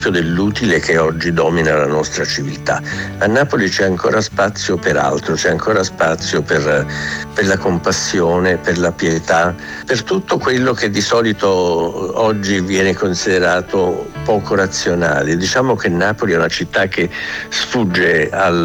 dell'utile che oggi domina la nostra civiltà. A Napoli c'è ancora spazio per altro, c'è ancora spazio per la compassione, per la pietà, per tutto quello che di solito oggi viene considerato poco razionale. Diciamo che Napoli è una città che sfugge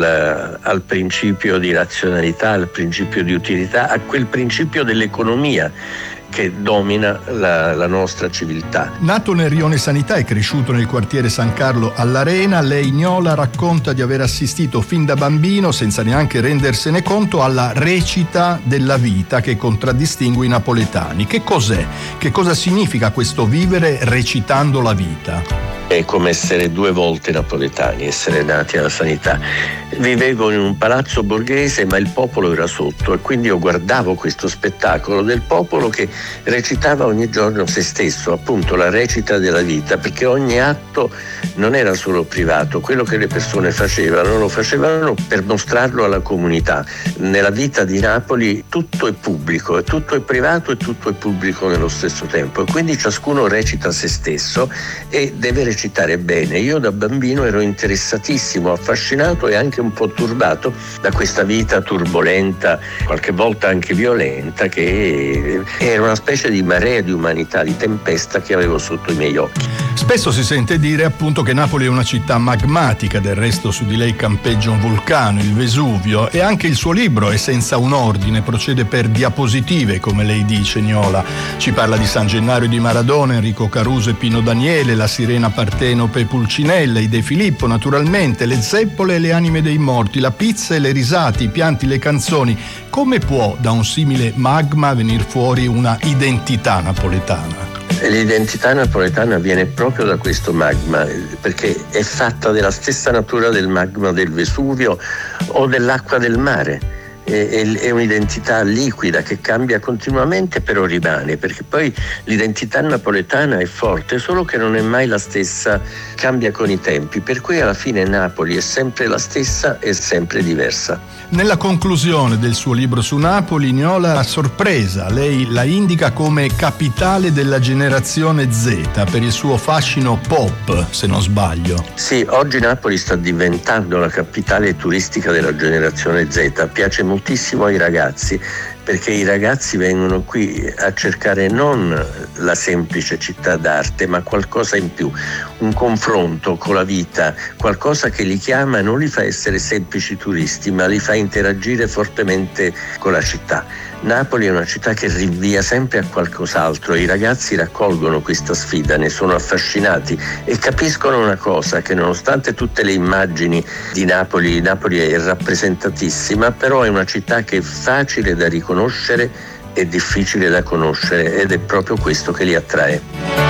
al principio di razionalità, al principio di utilità, a quel principio dell'economia che domina la nostra civiltà. Nato nel rione Sanità e cresciuto nel quartiere San Carlo all'Arena, lei, Niola, racconta di aver assistito fin da bambino, senza neanche rendersene conto, alla recita della vita che contraddistingue i napoletani. Che cos'è? Che cosa significa questo vivere recitando la vita? È come essere due volte napoletani, essere nati alla Sanità. Vivevo in un palazzo borghese, ma il popolo era sotto, e quindi io guardavo questo spettacolo del popolo che recitava ogni giorno se stesso, appunto la recita della vita, perché ogni atto non era solo privato, quello che le persone facevano lo facevano per mostrarlo alla comunità. Nella vita di Napoli tutto è pubblico, tutto è privato e tutto è pubblico nello stesso tempo, e quindi ciascuno recita se stesso e deve recitare bene. Io da bambino ero interessatissimo, affascinato e anche un po' turbato da questa vita turbolenta, qualche volta anche violenta, che era una specie di marea di umanità, di tempesta che avevo sotto i miei occhi. Spesso si sente dire appunto che Napoli è una città magmatica, del resto su di lei campeggia un vulcano, il Vesuvio, e anche il suo libro è senza un ordine, procede per diapositive, come lei dice, Niola. Ci parla di San Gennaro di Maradona, Enrico Caruso e Pino Daniele, la sirena Partenope e Pulcinella, i De Filippo naturalmente, le zeppole e le anime dei morti, la pizza e le risate, i pianti, le canzoni. Come può da un simile magma venir fuori una identità napoletana? L'identità napoletana viene proprio da questo magma, perché è fatta della stessa natura del magma del Vesuvio o dell'acqua del mare. È un'identità liquida che cambia continuamente, però rimane, perché poi l'identità napoletana è forte, solo che non è mai la stessa, cambia con i tempi, per cui alla fine Napoli è sempre la stessa e sempre diversa. Nella conclusione del suo libro su Napoli, Niola, a sorpresa, lei la indica come capitale della generazione Z per il suo fascino pop, se non sbaglio. Sì, oggi Napoli sta diventando la capitale turistica della generazione Z, piace moltissimo ai ragazzi, perché i ragazzi vengono qui a cercare non la semplice città d'arte, ma qualcosa in più, un confronto con la vita, qualcosa che li chiama e non li fa essere semplici turisti, ma li fa interagire fortemente con la città. Napoli è una città che rinvia sempre a qualcos'altro, i ragazzi raccolgono questa sfida, ne sono affascinati e capiscono una cosa, che nonostante tutte le immagini di Napoli è rappresentatissima, però è una città che è facile da riconoscere e difficile da conoscere, ed è proprio questo che li attrae.